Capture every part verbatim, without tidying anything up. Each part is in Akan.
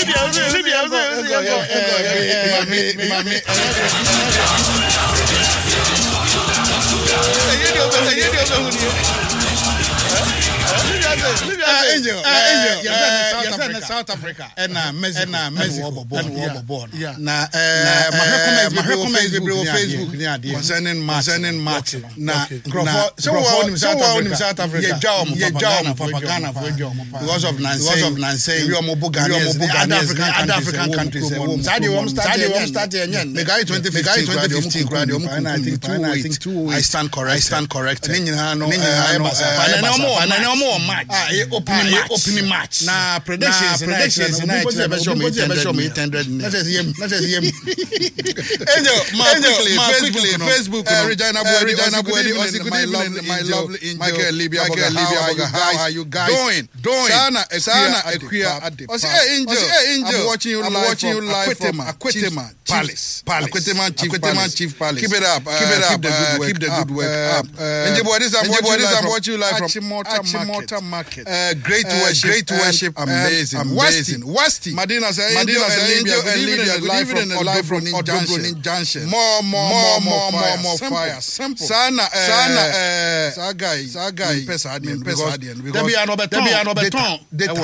Angel, Angel, you're South Africa. And now, Mexico, Mexico, born. Now, my recommends we bring Facebook concerning concerning match. Now, so what in South Africa? Yeah, Jao, propaganda because of Nancy, because of Nancy. You are more Other African countries. Saudi, we start. Start again. The guy twenty fifteen, graduate. And I think two. I think two. I stand correct. I stand correct. Ninja, no, no more, no more match. Ah, opening match. Opening match. Nah, predictions. Predictions. Nah, show me hundred. Not just him. Not just him. Angel, quickly, Facebook. Regina Boy, Regina Boy. My lovely, my lovely Angel. Michael Libya, Michael Libya. How are you guys? Doing, doing. Sana, Sana, Akuya. Hey, Angel, Angel. I'm watching you live. I'm watching you live from Aquitema Palace. Palace. Aquitema Chief, Aquitema Chief Palace. Keep it up. Keep it up. Keep the good work up. Angel Boy, this I'm watching you live from Achimota Market. Great worship, great worship. Amazing, amazing. Wasti. Madina says, Madina says, Angel and Lydia live from Odobronin Junction. More, more, more, more, more, more fire. Simple. Sana, Sana, Sagai, Sagai. Pesadian, Pesadian. There be an obeton, there be an obeton.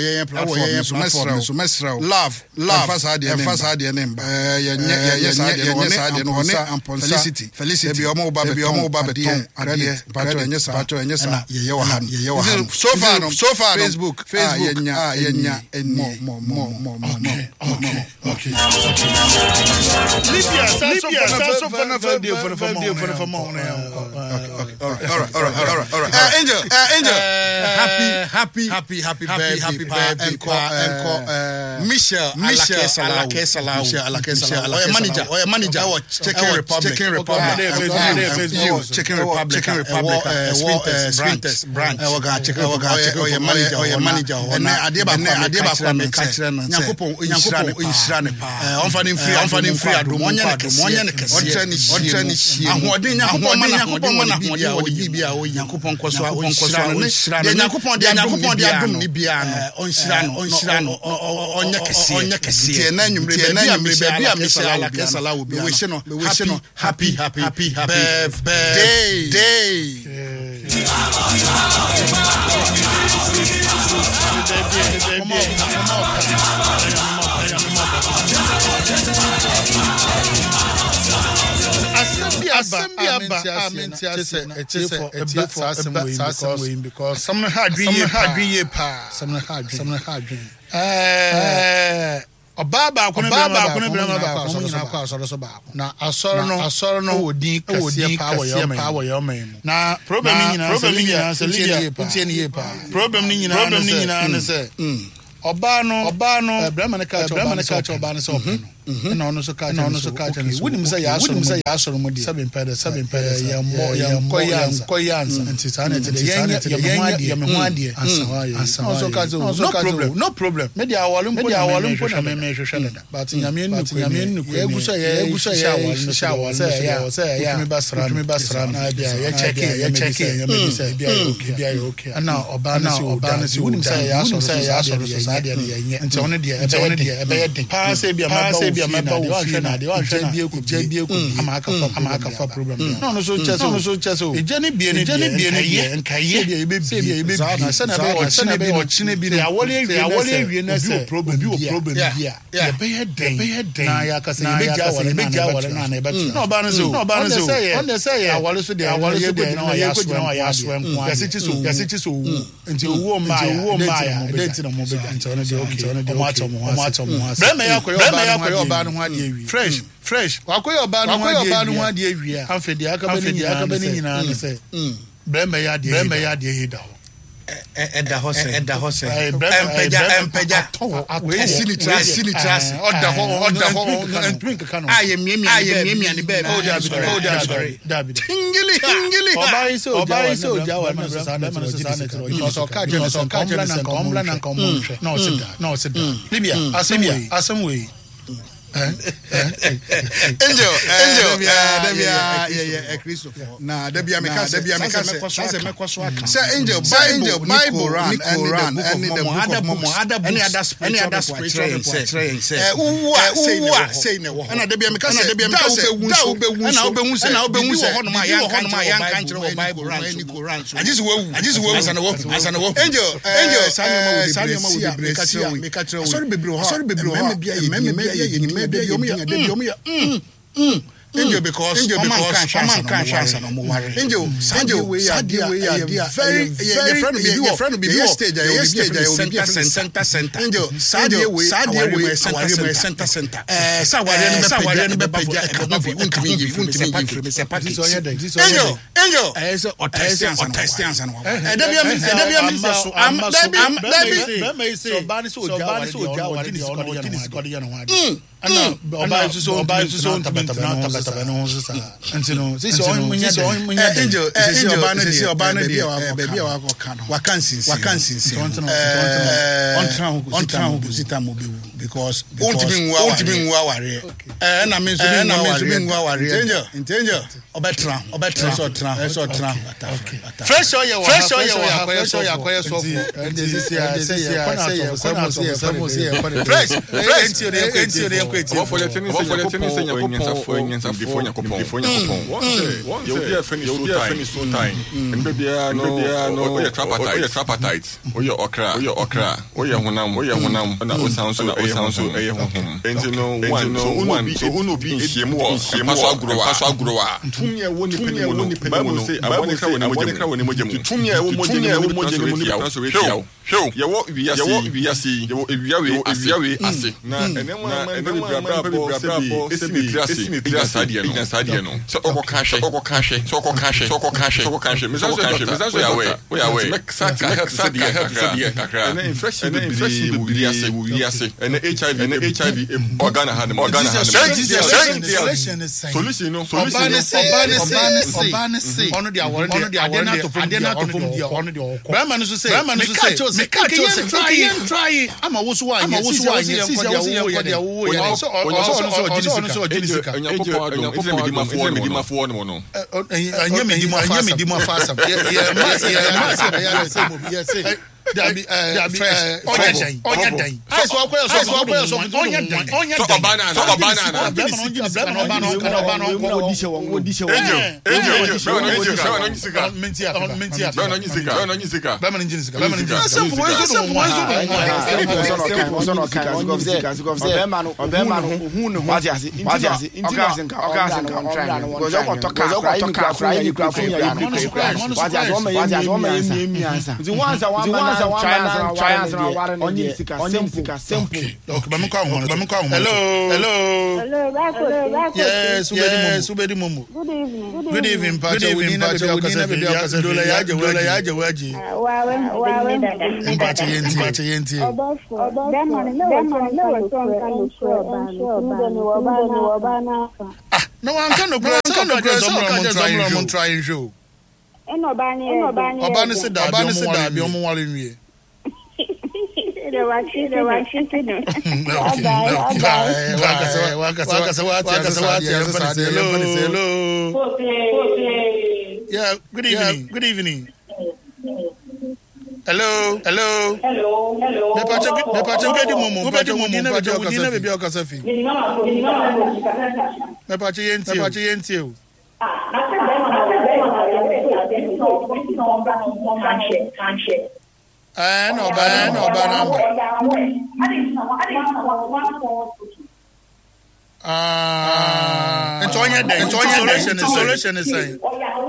Data, love, love. Pesadian, Pesadian. Yes, Yes, Felicity, Felicity. Be omo babe, be omo babe. Credit, patro, yes, patro, yes. So far, so far, Facebook, Facebook, ah, yeah, and more, more, more, more, more. Okay, okay, okay. Libya, Libya, so for the for the for the for the more. Okay, all right, all right, all right, all right, all right. Angel, Angel, happy, happy, happy, happy, happy, happy birthday, encore, Michelle, Michelle, Alake Salah, Michelle, Alake Salah, or manager, or manager, or Chicken Republic, Chicken Republic, Chicken Republic, Chicken Republic, Sprinters, branch, or Chicken, or your manager, or your manager, or Adeba, Adeba, Yakupo, Yakupo, Inshrane, on finding free, on finding free at Monia, Monia, or Chinese, or Chinese, and what did Yakupo, or Libya, or Yakupon Koswa, or Inshrane, Yakupon, Yakupon, Yakupiano, on Shrano, on Shrano, or Yakasi, and then you may be a Salah will be wishing happy, happy, happy, happy birthday, day. Assembly Assembly because some had dream pa some had some had dream eh Obaba kunu baba kunu baba ba so so ba so so ba na asoro no asoro no odin kase pa wo yo man na problem ni nyina problem ni nyina se Libya putie ni ye pa problem ni nyina problem ni nyina ne se oba no oba no brahman ka cha brahman ka cha oba ne se oba no na ono so ka na ono so ka cha ne woni mse ya asoro mse ya asoro mo di seven pede seven pede ya mo ya mo ya ko ya ansa nti sa na te de ya ya mo ade ya me ho ade ansa wa ya so ka zo no problem no problem me dia awalo mpo dia awalo mpo na me me hwehwe da but nyame nu nyame nu ko egu so ya egu so ya sha wa se ya se ya me basra me basra na bia ya check ya check ya me se bia okay bia okay ana oba na oba na si woni mse ya asoro se ya asoro so sa de ya nye nti ono de ebe ono de ebe de pa se bia ma ba bia meba wo hwe na de wo hwe na bia ku bia bia ku amaka fa amaka fa problem no no so cheso no so cheso e je ne bia ne je ne bia ne ye nkaye bia ebe bia ebe na se na be o se na be o chine bi ya wole ewie ya wole ewie na se problem bi o problem bia ya be he den be he den na ya ka se be ja wole be ja wole na na ebe no ba no so no ba no so on the say ya wole so de ya wole so de na ya so na ya so enko ya se chiso ya se chiso nti owo ma ya owo ma ya de ti na mo be nti ono de okay ono de okay mo ato mo aso brema ya koyo oba no ho ade ewi fresh fresh wakoyo oba no ho ade ewi a amfedi aka be ni nyina na se brema ya de brema ya de hida eda hose eda hose empeja empeja we sini tra sini tra oda ho oda ho drink kan aye miemi aye miemi ani be o da bi o da bi da bi tingili tingili oba iso oba iso ja wa na sa na sa na tro so ka je so ka je na komla na komla no sit down no sit down Libya asemwe asemwe Angel, Angel, yeah, yeah, yeah, Christopher. Nah, Debia Meka, Debia Meka, say say Angel, Bible, Bible, Quran, Quran, any the other any other any other spiritual say. Who are saying no? And Debia Meka, Debia Meka say who be who, and I be who, and I be who say one my young country, my young country, Bible, any Quran. I just wo, I just wo, as an wo, as an wo. Angel, Angel, Samuel, Samuel will be Meka, Meka, sorry, Biblo, sorry, Biblo, maybe, maybe, maybe, maybe, maybe, mm. Angel because Angel because man can chance and no worry. Angel, Angel we are very very friend be your friend be your stage your stage your center center. Angel, Angel we we center center. Eh sawari no sawari no be page e be fi untimi yi untimi yi me say party. Angel, Angel. Eh so otestians otestians and. Eh da bia me da bia me so am da bia da bia so bani so oja so oja wari ni sikodi ya no wadi. Ana oba so oba so ntaba taba no so sa antino sisi on munya de on munya de angel sisi oba na de oba na de baby wa ko ka no wakansinsin wakansinsin on tran on tran ho sita mo bewu because ontimi nwa ontimi nwa ware eh na me so me na me so me nwa ware angel angel oba tran oba tran so tran so tran fresh oil fresh oil fresh oil akoye so for and sisi sisi fresh fresh entio de What for the tennis? What for the tennis? And you're going for Indians and before you come before you come. One day, you'll be a finish so time. And baby, no, no, your trapatite, your trapatite, or your okra, or your okra, or your honam, or your honam, and I sound so, I sound so, I home. And you know, one, no one, so who will be him was, him was a grower, a grower. Tumia won't be a one penny, say, I want to say, I want to crowd in Mojam. Tumia won't be a one show. Show, you walk via via sea, you walk via via assay. And then one. Bravo, esimi trasi, inasadia no, inasadia no. So oko kashe, oko kashe, so oko kashe, so oko kashe, so oko kashe. Mizazo kashe, mizazo ya we, we are we. Saka, saka, saka, kakra. And infection, and infection will be ase, will be ase. And H I V, and H I V, organa had them, organa had them. Solution is saying. Solution, no, solution. Obanese, Obanese. Ono dia, ono dia, adena to from dia, ono dia, ono dia. Brahman is say, Brahman is say, me catch us, try, try. Ama wosu wa, ama wosu wa. Sisi ya dia, wo ya. So also also also Jessica anya popo anya popo me di mafuo me di mafuo no no anya me di mafuo anya me di mafuo asam yeah yeah yeah yeah say dabi eh onya dan onya dan so akoya so akoya so onya dan onya dan so banana so banana dem no ngi dem no ba no kana ba no ko dishe won dishe won angel angel so no ngi so no ngi sika menti aka menti aka so no ngi sika so no ngi sika ba man ngi sika ba man ngi sika simple way so way so so no kan so go say so go say obema no obema no hu ne ho wati ase wati ase intima se nka oka se nka try go zo ko toka go toka fry ni kra fun ya ni kra wati ase o ma ye o ma ye mi ansa the ones that one trials trials and water only simple simple okay ba me kwa ho ba me kwa ho hello hello hello yes yes ubedi momo good evening good evening pa good evening pa we na be akasa dola ya je wa ya je wa ji wa wa wa pa che yenti pa che yenti obofo dem no dem no so kan sure ba no ba no ba na ah no one can no can no someone try show eno ba ni eno ba ni oba ni se da oba ni se da bi omo wale nwie de wa chi de wa chi no okay okay waka waka waka waka waka hello hello yeah good evening good evening hello hello hello hello me pa che me pa che di momo me pa che momo na be di na be akasa fi me pa che yenti me pa che yenti o ah na se be na be na no ba no kanche kanche eh no ba no ba number ah enjoy the enjoy the solution is solution is saying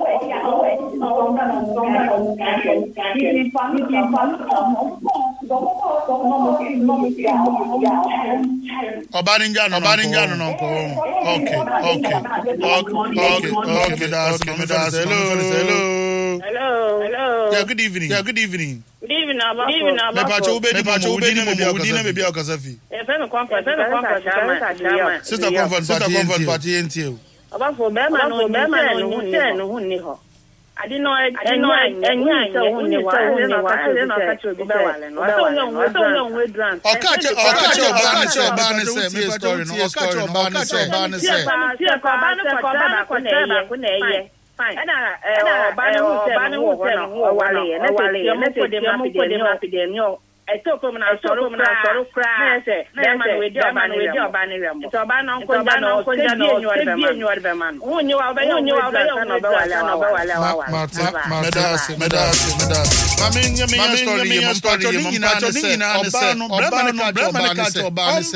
Obaringa no Obaringa no no okay okay okay okay that's that's hello hello hello hello yeah good evening yeah good evening good evening aba me pa cho ube me pa cho ube ni me udi na me bia okasafi e fe me comfort fe me comfort chama sister comfort sister comfort party enti aba fo be ma no be ma no hu se no hu ni ho I didn't know I didn't know and yeah, so when you were in a while, then I'll catch you with the drunk. Or catch or catch your banner, your banner, say, Miss Story, or catch your banner, say, banner, say, fine. And I, banner who said, oh, Wally, and let's put them up again, no. I took him and I saw him and I saw him cry. That man with your man with your banner. It's a banner on Conjano, Conjano, and your man. Who knew I knew I Medas, Medas, Medas. Mammy, you mean story, you must study, you know, Obano, Obano, Obano,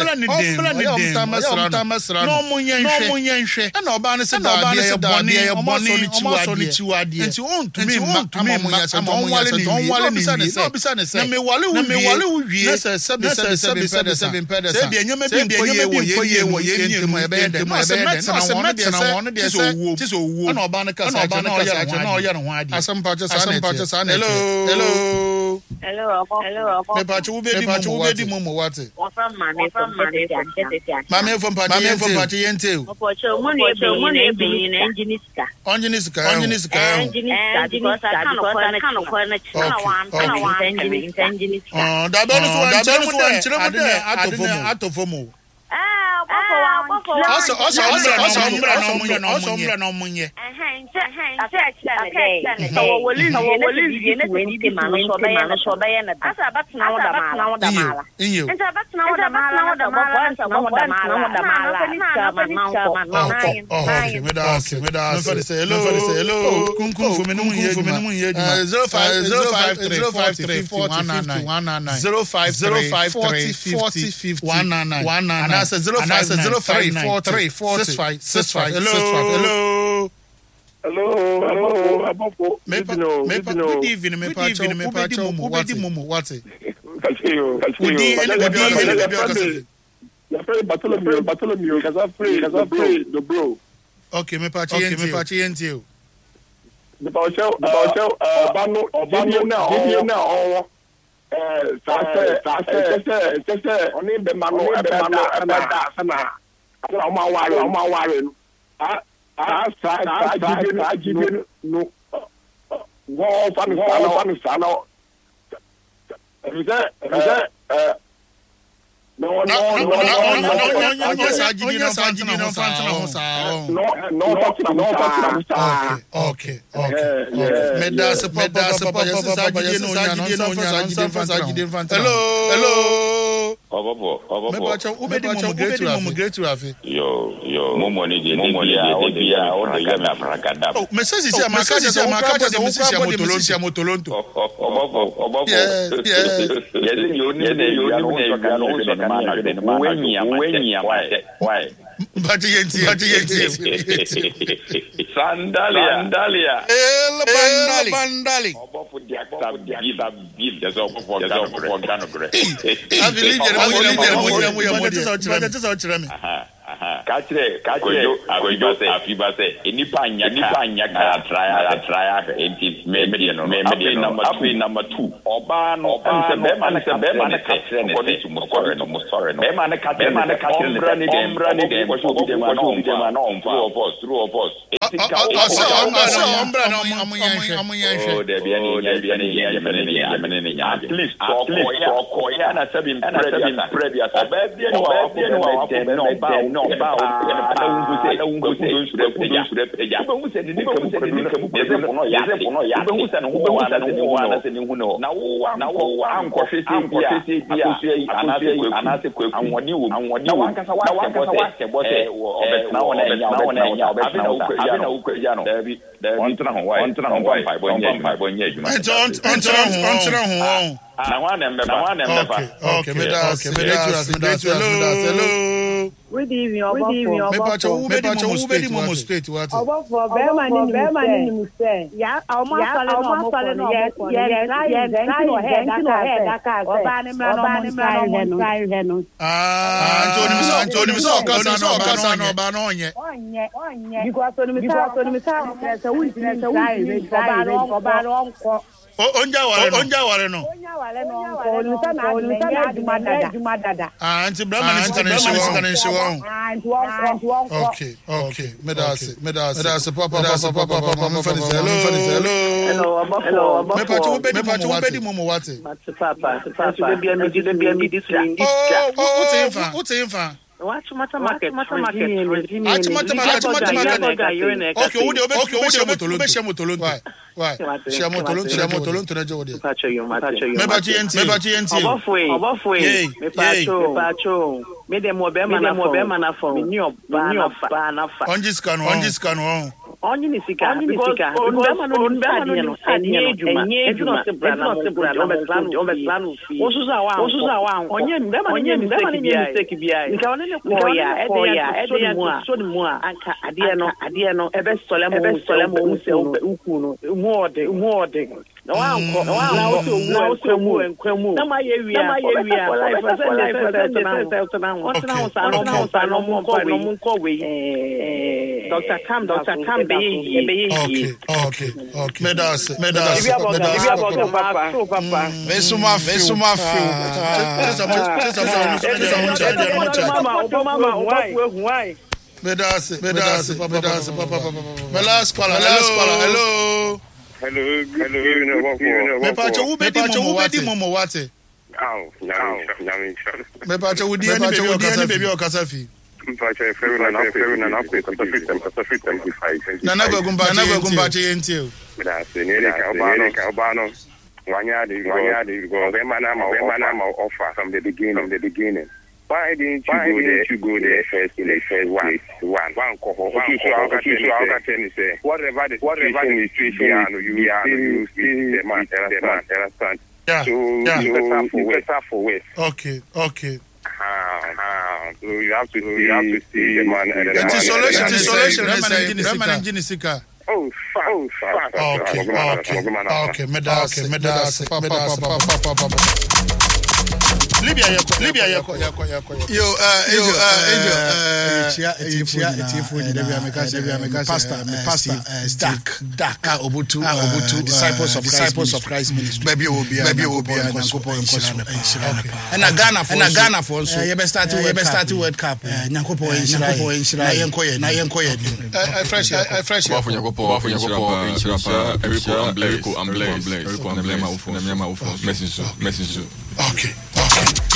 Obano, no Munyan, and Obano said, Obano, Bonnie, Obano, only two ideas. And you want to me, to me, I'm on one, don't want to say, besides, me, Walu, Walu, yes, seven, seven, seven, seven, seven, pedals. Say, you may be a year, year, year, year, my bed, and my bed, and I wanted to say, I wanted to say, this will one Obana, I know you're one. As some patches, some patches, hello, hello, hello, hello, the patch will be the Momo, what's it? From Mammy, from Mammy, Mammy from Mammy from Patty and two. Money being engineer, engineer, engineer, because I can't furniture, engineer. Oh, that bonus one, I don't know. Ah, also, also, also, also, also, no money. Zero five four three four six five six five. Hello, hello, hello, hello. Aboko. Mepino, Mepino. Good evening, me pacho. Me pacho. Ubedi mumu. What's it? Kachiyo, kachiyo. Ubedi, ubedi. Ya free Bartholomew, Bartholomew. Kaza free, kaza free. The bro. Okay, me pacho. Okay, me pacho. Yentio. The pacho, the pacho. Obano, Obano na, Obano na. Oh. Sase, sase, sase, sase. Oni be mano, be mano, be da sana. Ala ma ware, ma ware. Ah, ah, sa, sa, sa, jibe no. Wo fan fan fan sana. Eze, eze, eh. No, no, no, no, no, no, no, no, sa jibe no fan no fan no sa. No, no, no, no, sa. Okay, okay. Medas, medas, sa jibe no no sa jibe no. Hello, hello. Obobo, obobo. Me bacho, ubedi mo great to have. Great to have. Yo, yo. Mo money dey, mo money dey bia, o dey ya me afrakada. Oh, me say say ma ka say ma ka say me say motolonto, say motolonto. Obobo, obobo. Yeah, yeah. Yes, you need you need you can also na man na mo wenyi am, wenyi am. Why? But yenti, but yenti. Sandalia, sandalia. El bandali, bandali. Obobo dia ta dia give there's obobo for Gano gre. I believe Aha, aha. Kachre, kachre. Agojo say, afiba say. Enipa nya, enipa nya ka try, try. Enti me me no. Me me number two, number two. Oba no, se be man, se be man kachre ne. According to Musore no, Musore no. Be man kachre, be man kachre ne. Ombrani dem, ombrani dem. Ko show dem no, dem no. True of us, true of us. Asa, asa, ombra no amuyan, amuyan. Oh, there be any, there be any, there be any. At least, at least, koya na sebi previous. Obe no, obe no, no ba, no ba. Ana ungu se, ana ungu se. Ungu se peja. Ungu se ni kamu se ni kamu. Yeze pono ya, yeze pono ya. Ungu se no, ungu se no, ungu se ni huno. Na wo, na wo, anko fesi, anko fesi bia. Anase kwe, anase kwe. Anwani wo, anwani wo. Wankasa wa bote. Obe na wona nya, na wona nya. Obe na ukwe ya no, ukwe ya no. Debi, debi. Ontra ho wa, ontra ho wa. Pai bonye, pai bonye juma. Ontra, ontra ho, ontra ho. Na wana mbeba, na wana mbeba. Okay, medas, medas, medas, hello. Good evening, good evening. Me pacho, me pacho, ubedi momo straight what? Obo for bema ni bema ni muse. Ya, awma sale no mo sale no. Yes, yes, yes. Thank you, thank you, that ka. Oba ni mra no mo style no, style henu. Ah, Anthony Misa, Anthony Misa okasa no, okasa no ba no onye. Onye, onye. Because Anthony Misa, Anthony Misa, se wi se se wi oba no, oba no nko. O onja wale no, onja wale no. Onja wale no. Onisa na onisa na aduma dada. Ah, anti Brahma ni kana shiwa, kana shiwa. Ah, Okay, okay. Medase, medase, medase. Papa, papa, papa, papa. Me fani hello, hello. Hello, me pacho we bedi momo wate. Momo wate. Papa, papa. So be me be be me this week. Oh, oh, what infa? What infa? Watch mata market, mata market. Ach mata market, mata market. Okay, wo de okay, wo share motolon. Be share motolon. Why? Why? Share motolon, share motolon to na je wo de. Pacho yo, pacho yo. Me bachi enti. Me bachi enti. Obofwe, obofwe. Me pacho, pacho. Me de mo be mana mo be mana for. Me ni oba na fa. Onji scan, onji scan on. Only ni sika because ndema no ndema no enye ejuma ejuma sebra sebra no plan o be plan fi osuza wa osuza wa onye ndema onye ndema ni mistake bia nika one ne ko ya ede ya ede ya so ni mu a anka ade no ade no ebe sole mo ebe sole mo se uku no mu ode mu ode na wa anko na wa anko na o se mu enkwam na ma ye wi na ma ye wi a life life na na what's now sa no no sa no mu ko we mu ko we Doctor Cam Doctor Cam Okay, okay, okay. Medase, medase, medase. Papa, papa. Vesuma, vesuma fi. Mama, mama, why? Why? Medase, medase, medase, papa, papa. Melas kwala, melas kwala. Hello. Hello, hello. Me pacho u bedi momo wate. Momo wate. Aw, now, now. Me pacho u di ani baby o kasa baby o kasa fi. Mpacha feru na na feru na na kasa system kasa system five. Na na gumba na gumba enti. Meda se ne ka obano ka obano. Wanya de wanya de go be mana ma be mana ma offer from the beginning from the beginning. Why didn't you Why go there? You go there first in the first one one one coho one coho. Whatever the whatever the situation you you you the man understand. Yeah. So you better for better for West. Okay, okay. Ah, so you have to you have to see the man. It is solution, it is solution. Reman engine sika. Oh, fuck. Oh, fuck. Okay, okay, okay. Medase, medase, medase, papa, papa, papa. Libya yako, Libya yako, yako, yako. Yo, uh, Angel, uh, Angel, uh, Etia, Etia, Etia, Fuji, Debbie Amekasa, Debbie Amekasa, pastor, me pastor, Dak, Dak, Obutu, Obutu, disciples of disciples of Christ ministry. Baby will be, baby will be, and Nyankopo Nshirane. And a Ghana, and a Ghana for so. You best start, you best start World Cup. Nyankopo Nshirane, Nshirane, Nyankoye, Nyankoye. I fresh, I fresh. Wafu Nyankopo, Wafu Nyankopo, Nshirane. Eriko Amble, Eriko Amble, Eriko Amble, ma ufo, ma ufo. Message, message. Okay.